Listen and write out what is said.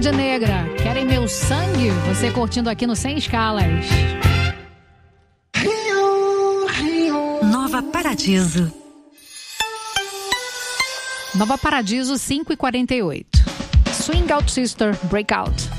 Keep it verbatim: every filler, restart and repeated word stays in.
Cidade Negra, Querem Meu Sangue, você curtindo aqui no Sem Escalas. Nova Paradiso. Nova Paradiso, cinco e quarenta e oito. Swing Out Sister, Breakout.